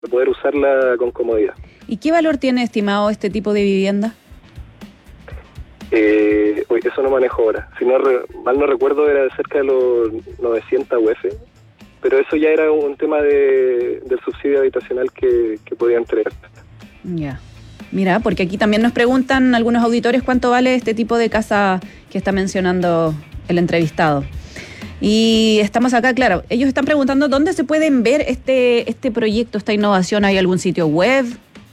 poder usarla con comodidad. ¿Y qué valor tiene estimado este tipo de vivienda? Eso no manejo ahora. Si mal no recuerdo, era de cerca de los 900 UF, pero eso ya era un tema del subsidio habitacional que podía entregar. Ya. Mira, porque aquí también nos preguntan algunos auditores cuánto vale este tipo de casa que está mencionando el entrevistado. Y estamos acá, claro, ellos están preguntando dónde se pueden ver este proyecto, esta innovación. ¿Hay algún sitio web?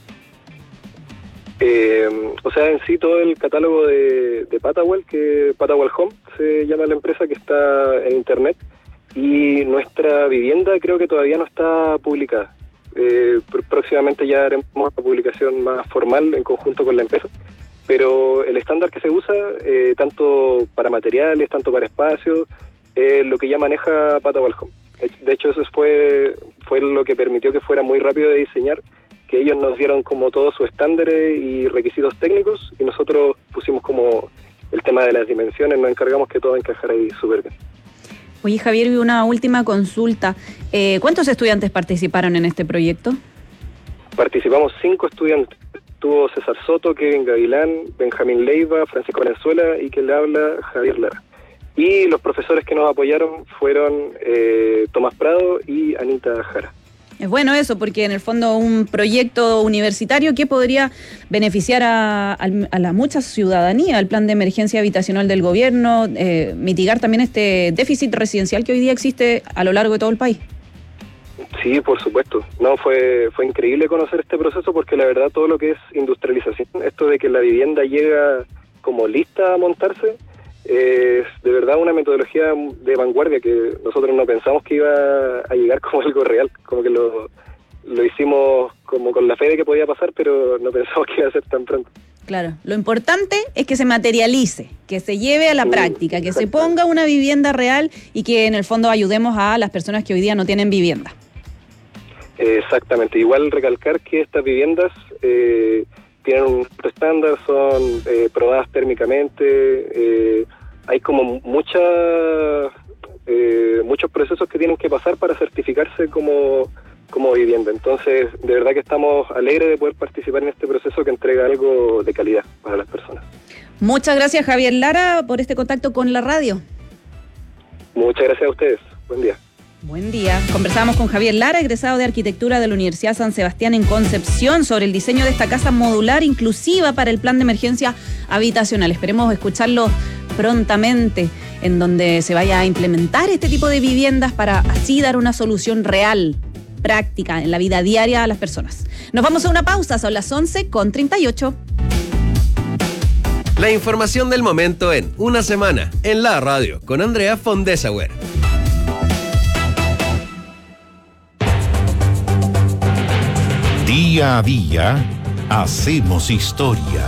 O sea, en sí todo el catálogo de Patawal, que Patawal Home se llama la empresa, que está en internet, y nuestra vivienda creo que todavía no está publicada. Próximamente ya haremos una publicación más formal en conjunto con la empresa, pero el estándar que se usa, tanto para materiales, tanto para espacios, lo que ya maneja Patawal Home. De hecho, eso fue lo que permitió que fuera muy rápido de diseñar, que ellos nos dieron como todos sus estándares y requisitos técnicos, y nosotros pusimos como el tema de las dimensiones, nos encargamos que todo encajara ahí súper bien. Oye, Javier, y una última consulta. ¿Cuántos estudiantes participaron en este proyecto? Participamos 5 estudiantes. Estuvo César Soto, Kevin Gavilán, Benjamín Leiva, Francisco Valenzuela y que le habla Javier Lara. Y los profesores que nos apoyaron fueron Tomás Prado y Anita Jara. Es bueno eso, porque en el fondo un proyecto universitario que podría beneficiar a la mucha ciudadanía, el plan de emergencia habitacional del gobierno, mitigar también este déficit residencial que hoy día existe a lo largo de todo el país. Sí, por supuesto. No, fue increíble conocer este proceso, porque la verdad todo lo que es industrialización, esto de que la vivienda llega como lista a montarse, es de verdad una metodología de vanguardia que nosotros no pensamos que iba a llegar como algo real, como que lo hicimos como con la fe de que podía pasar, pero no pensamos que iba a ser tan pronto. Claro, lo importante es que se materialice, que se lleve a la práctica, que se ponga una vivienda real y que en el fondo ayudemos a las personas que hoy día no tienen vivienda. Exactamente, igual recalcar que estas viviendas tienen un estándar, son probadas térmicamente, hay como muchos procesos que tienen que pasar para certificarse como vivienda. Entonces, de verdad que estamos alegres de poder participar en este proceso que entrega algo de calidad para las personas. Muchas gracias, Javier Lara, por este contacto con la radio. Muchas gracias a ustedes. Buen día. Buen día. Conversamos con Javier Lara, egresado de Arquitectura de la Universidad San Sebastián en Concepción, sobre el diseño de esta casa modular inclusiva para el plan de emergencia habitacional. Esperemos escucharlo prontamente, en donde se vaya a implementar este tipo de viviendas para así dar una solución real, práctica, en la vida diaria a las personas. Nos vamos a una pausa, son las 11:38. La información del momento en Una Semana, en la radio, con Andrea Fondesauer. Día a día, hacemos historia.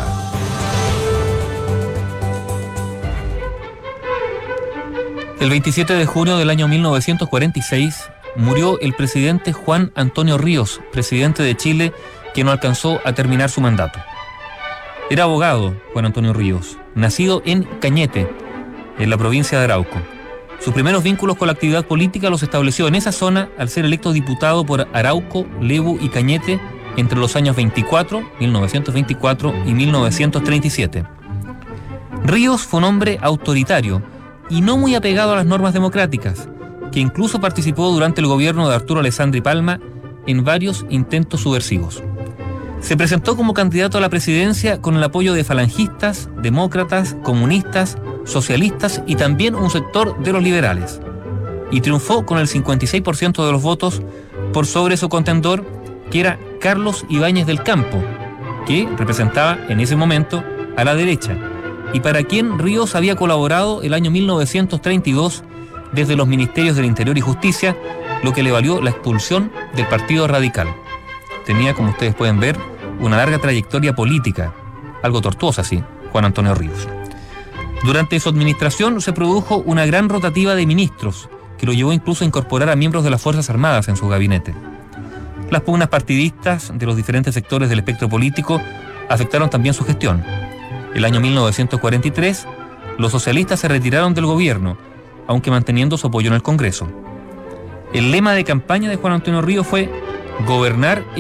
El 27 de junio del año 1946 murió el presidente Juan Antonio Ríos, presidente de Chile, que no alcanzó a terminar su mandato. Era abogado, Juan Antonio Ríos, nacido en Cañete, en la provincia de Arauco. Sus primeros vínculos con la actividad política los estableció en esa zona al ser electo diputado por Arauco, Lebu y Cañete entre los años 1924 y 1937. Ríos fue un hombre autoritario y no muy apegado a las normas democráticas, que incluso participó durante el gobierno de Arturo Alessandri Palma en varios intentos subversivos. Se presentó como candidato a la presidencia con el apoyo de falangistas, demócratas, comunistas, socialistas y también un sector de los liberales. Y triunfó con el 56% de los votos por sobre su contendor, que era Carlos Ibáñez del Campo, que representaba en ese momento a la derecha, y para quien Ríos había colaborado el año 1932 desde los Ministerios del Interior y Justicia, lo que le valió la expulsión del Partido Radical. Tenía, como ustedes pueden ver, una larga trayectoria política, algo tortuosa, sí, Juan Antonio Ríos. Durante su administración se produjo una gran rotativa de ministros, que lo llevó incluso a incorporar a miembros de las Fuerzas Armadas en su gabinete. Las pugnas partidistas de los diferentes sectores del espectro político afectaron también su gestión. El año 1943, los socialistas se retiraron del gobierno, aunque manteniendo su apoyo en el Congreso. El lema de campaña de Juan Antonio Ríos fue gobernar